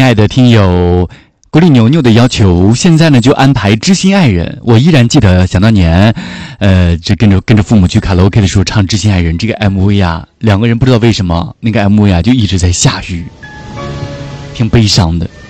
爱的听友国立牛牛的要求，现在呢就安排知心爱人。我依然记得想当年，这跟着父母去卡拉 OK 的时候唱知心爱人这个 MV 啊，两个人不知道为什么那个 MV 啊就一直在下雨，挺悲伤的。